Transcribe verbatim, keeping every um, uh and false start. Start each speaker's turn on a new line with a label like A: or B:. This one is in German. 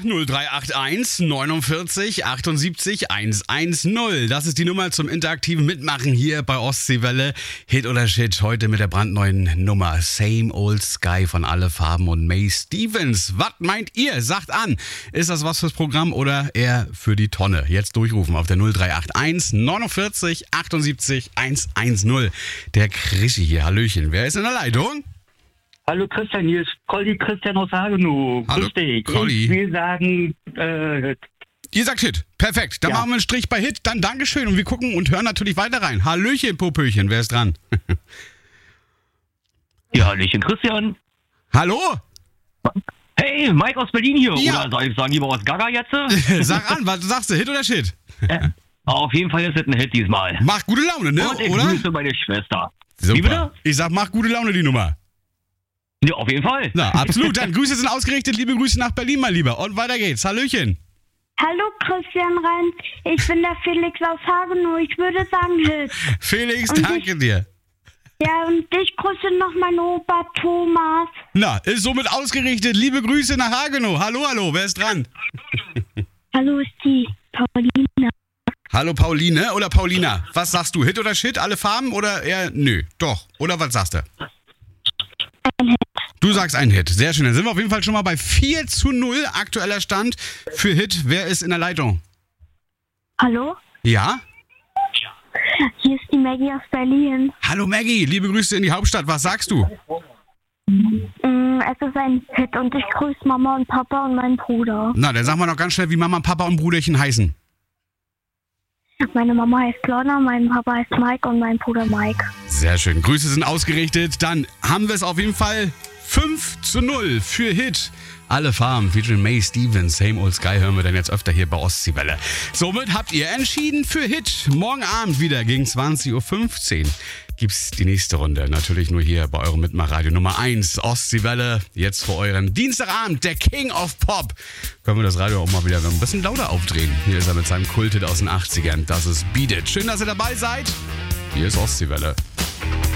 A: null drei acht eins neunundvierzig achtundsiebzig hundertzehn. Das ist die Nummer zum interaktiven Mitmachen hier bei Ostseewelle. Hit oder Shit, heute mit der brandneuen Nummer Same Old Sky von Alle Farben und May Stevens. Was meint ihr? Sagt an, ist das was fürs Programm oder eher für die Tonne? Jetzt durchrufen auf der null drei acht eins neunundvierzig achtundsiebzig hundertzehn. Der Krischi hier, Hallöchen. Wer ist in der Leitung?
B: Hallo Christian, hier ist Colli Christian aus Hagenow.
A: Hallo,
B: Grüß dich.
A: Colli.
B: Ich will sagen, äh,
A: Ihr sagt Hit. Perfekt. Dann
B: Ja.
A: machen wir einen Strich bei Hit. Dann Dankeschön und wir gucken und hören natürlich weiter rein. Hallöchen, Popöchen. Wer ist dran?
C: Ja, Hallöchen Christian.
A: Hallo?
C: Hey, Mike aus Berlin hier.
A: Ja.
C: Oder soll ich sagen, lieber aus Gaga jetzt?
A: Sag an, was sagst du? Hit oder Shit?
C: äh, auf jeden Fall ist es ein Hit diesmal.
A: Macht gute Laune, ne?
C: Und ich
A: Oder?
C: grüße meine Schwester. Wie
A: Super.
C: bitte?
A: Ich sag, macht gute Laune, die Nummer.
C: Ja, auf jeden Fall.
A: Na, absolut. Dann Grüße sind ausgerichtet. Liebe Grüße nach Berlin, mein Lieber. Und weiter geht's. Hallöchen.
D: Hallo Christian Rein, ich bin der Felix aus Hagenow. Ich würde sagen Hit.
A: Felix,
D: Und
A: danke dir.
D: Ja, und ich grüße noch meinen Opa Thomas.
A: Na, ist somit ausgerichtet. Liebe Grüße nach Hagenow. Hallo, hallo. Wer ist dran?
D: Hallo, ist die Paulina.
A: Hallo, Pauline oder Paulina. Was sagst du? Hit oder Shit? Alle Farben oder eher nö? Doch. Oder was sagst du?
D: Ein Hit.
A: Du sagst ein Hit. Sehr schön. Dann sind wir auf jeden Fall schon mal bei vier zu null. Aktueller Stand für Hit. Wer ist in der Leitung?
D: Hallo,
A: Ja?
D: hier ist die Maggie aus Berlin.
A: Hallo Maggie. Liebe Grüße in die Hauptstadt. Was sagst du?
D: Mm, Es ist ein Hit und ich grüße Mama und Papa und meinen Bruder.
A: Na, dann sagen wir noch ganz schnell, wie Mama, Papa und Bruderchen heißen.
D: Meine Mama heißt Lorna, mein Papa heißt Mike und mein Bruder Mike.
A: Sehr schön. Grüße sind ausgerichtet. Dann haben wir es auf jeden Fall fünf zu null für Hit. Alle Farben featuring May Stevens. Same Old Sky hören wir dann jetzt öfter hier bei Ostseewelle. Somit habt ihr entschieden für Hit. Morgen Abend wieder gegen zwanzig Uhr fünfzehn gibt's die nächste Runde. Natürlich nur hier bei eurem Mitmachradio Nummer eins. Ostseewelle. Jetzt für euren Dienstagabend, der King of Pop. Können wir das Radio auch mal wieder ein bisschen lauter aufdrehen. Hier ist er mit seinem Kulthit aus den achtzigern. Das ist Beat It. Schön, dass ihr dabei seid. Hier ist Ostseewelle.